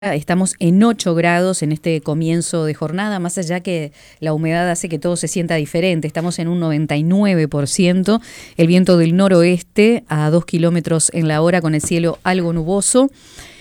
Estamos en 8 grados en este comienzo de jornada, más allá que la humedad hace que todo se sienta diferente. Estamos en un 99%, el viento del noroeste a 2 kilómetros en la hora con el cielo algo nuboso.